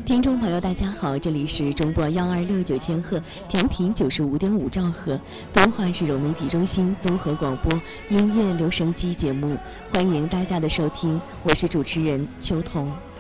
听众朋友，大家好，这里是中波1269千赫，调频95.5兆赫，东华市融媒体中心综合广播音乐留声机节目，欢迎大家的收听，我是主持人秋彤。